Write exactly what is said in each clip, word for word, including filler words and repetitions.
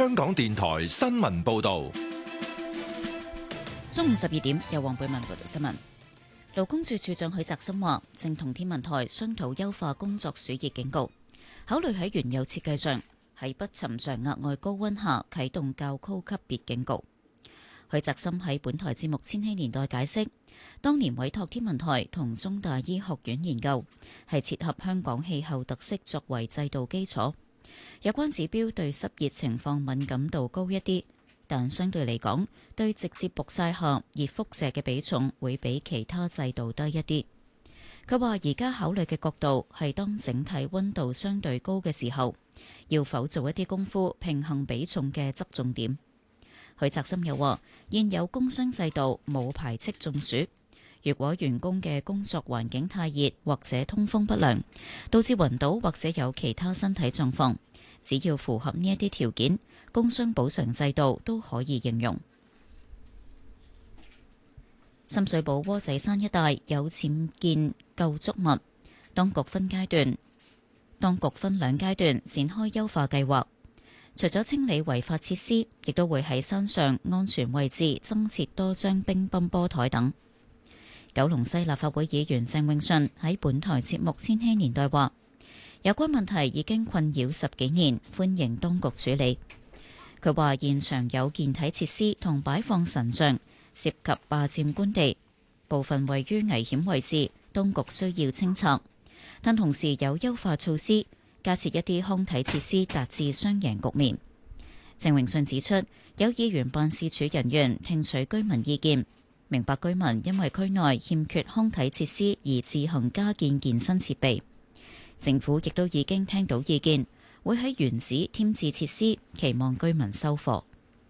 香港電台新聞報道。 中午十二點，由黃貝文報道新聞。勞工處處長許澤森話，正同天文台商討優化工作暑熱警告，考慮喺原有設計上喺不尋常額外高溫下啟動較高級別警告。許澤森喺本台節目《千禧年代》解釋，當年委託天文台同中大醫學院研究，係切合香港氣候特色作為制度基礎。有關指標對濕熱情況敏感度高一啲，但相對嚟講，對直接曝曬下熱輻射嘅比重會比其他制度低一啲。佢話而家考慮嘅角度係當整體溫度相對高嘅時候，要否做一啲功夫平衡比重嘅側重點。許澤森又話，現有工傷制度冇排斥中暑，如果員工嘅工作環境太熱或者通風不良，導致暈倒或者有其他身體狀況，只要符合呢一啲條件，工傷補償制度都可以應用。深水埗窩仔山一帶有僭建構築物，當局分階段，當局分兩階段展開優化計劃。除咗清理違法設施，亦都會喺山上安全位置增設多張乒乓波台等。九龍西立法會議員鄭泳舜喺本台節目《千禧年代》話，有關問題已經困擾十幾年，歡迎當局處理。佢話現場有健體設施同擺放神像，涉及霸佔官地，部分位於危險位置，當局需要清拆，但同時有優化措施，加設一啲康體設施，達至雙贏局面。鄭泳舜指出，有議員辦事處人員聽取居民意見，明白居民因為區內欠缺康體設施而自行加建健身設備。政府亦都已經聽到意見，會喺原址添置設施，期望居民收貨。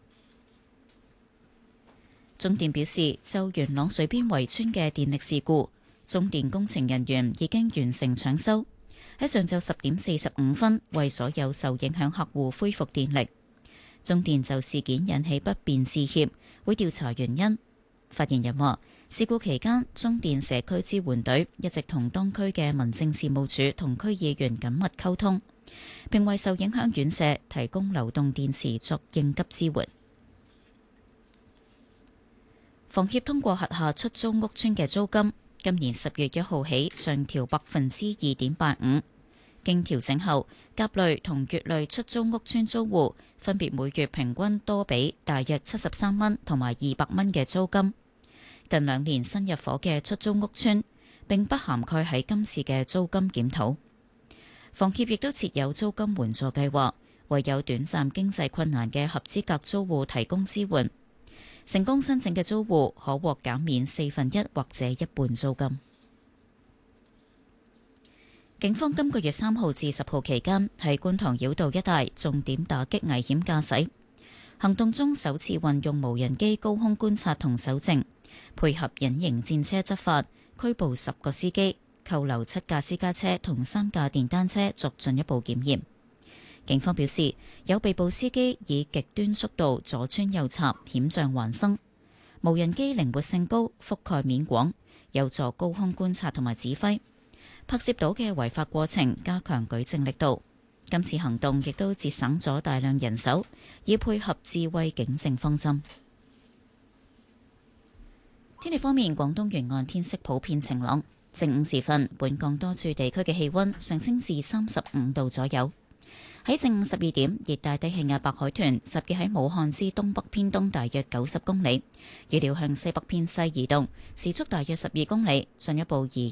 中電表示，就元朗水邊圍村嘅電力事故，中電工程人員已經完成搶修，喺上晝十點四十五分為所有受影響客戶恢復電力。中電就事件引起不便致歉，會調查原因。發言人話，事故期間，中電社區支援隊一直同當區嘅民政事務處同區議員緊密溝通，並為受影響院舍提供流動電池作應急支援。房協通過轄下出租屋邨嘅租金，今年十月一號起上調百分之二點八五。經調整後，甲類同乙類出租屋邨租戶分別每月平均多俾大約七十三蚊同埋二百蚊嘅租金。近兩年新入伙嘅出租屋邨並不涵蓋喺今次嘅租金檢討。房協亦都設有租金援助計劃，為有短暫經濟困難嘅合資格租戶提供支援。成功申請嘅租戶可獲減免四分一或者一半租金。警方今個月三號至十號期間喺觀塘繞道一帶重點打擊危險駕駛行動中，首次運用無人機高空觀察同搜證，配合隱形戰車執法，拘捕十個司機，扣留七架私家車同三架電單車作進一步檢驗。警方表示，有被捕司機以極端速度左穿右插，險象環生。無人機靈活性高，覆蓋面廣，有助高空觀察同埋指揮。拍攝到嘅違法過程，加強舉證力度。今次行動亦都節省咗大量人手，以配合智慧警政方針。天氣方面，廣東沿岸天色普遍晴朗。正午時分，本港多處地區嘅氣溫上升至三十五度左右。喺正午十二點，熱帶低氣壓白海豚集結喺武漢之東北偏東大約九十公里，預料向西北偏西移動，時速大約十二公里，進一步移